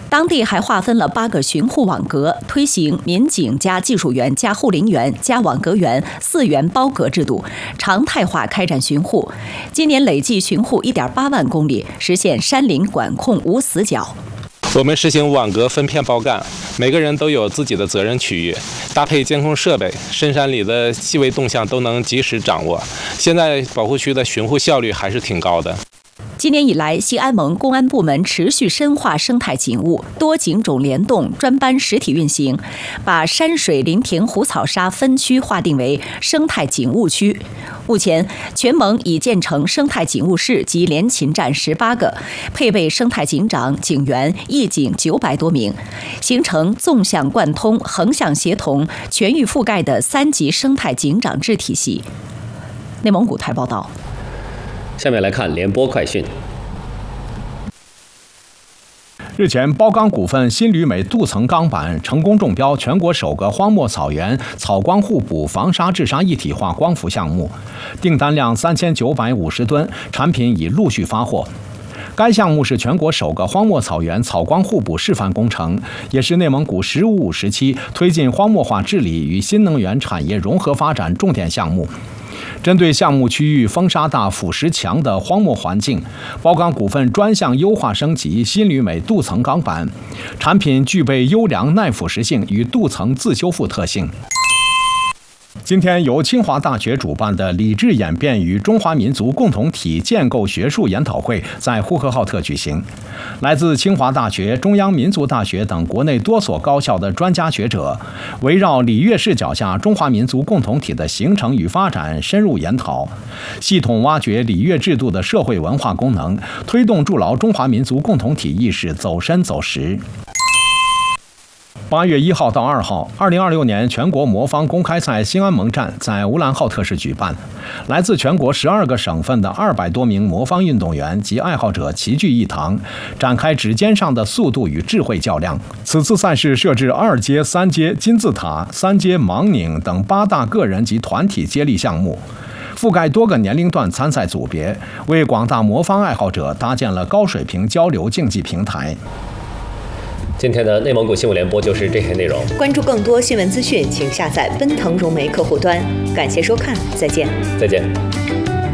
当地还划分了8个巡护网格，推行民警加技术员加护林员加网格员4员包格制度，常态化开展巡护。今年累计巡护1.8万公里，实现山林管控无死角。 我们实行网格分片包干，每个人都有自己的责任区域，搭配监控设备，深山里的细微动向都能及时掌握。现在保护区的巡护效率还是挺高的。 今年以来，西安盟公安部门持续深化生态警务，多警种联动，专班实体运行，把山水林亭湖草沙分区划定为生态警务区。目前，全盟已建成生态警务室及联勤站18个，配备生态警长、警员、义警900多名，形成纵向贯通、横向协同、全域覆盖的3级生态警长制体系。内蒙古台报道。 下面来看联播快讯。 日前，包钢股份新旅美镀层钢板成功中标全国首个荒漠草原草光互补防沙治沙一体化光伏项目，订单量3950吨，产品已陆续发货。该项目是全国首个荒漠草原草光互补示范工程，也是内蒙古“15+5”时期推进荒漠化治理与新能源产业融合发展重点项目。针对项目区域风沙大、腐蚀强的荒漠环境，包钢股份专项优化升级新旅美镀层钢板，产品具备优良耐腐蚀性与镀层自修复特性。今天，由清华大学主办的“理智演变与中华民族共同体建构学术研讨会”在呼和浩特举行。来自清华大学、中央民族大学等国内多所高校的专家学者，围绕礼乐视角下中华民族共同体的形成与发展深入研讨，系统挖掘礼乐制度的社会文化功能，推动筑牢中华民族共同体意识走深走实。8月1号到2号，2026年全国魔方公开赛兴安盟站在乌兰浩特市举办，来自全国12个省份的200多名魔方运动员及爱好者齐聚一堂，展开指尖上的速度与智慧较量。此次赛事设置2阶、3阶、金字塔、3阶盲拧等8大个人及团体接力项目，覆盖多个年龄段参赛组别，为广大魔方爱好者搭建了高水平交流竞技平台。 今天的内蒙古新闻联播就是这些内容。 关注更多新闻资讯，请下载奔腾融媒客户端。感谢收看，再见。 再见。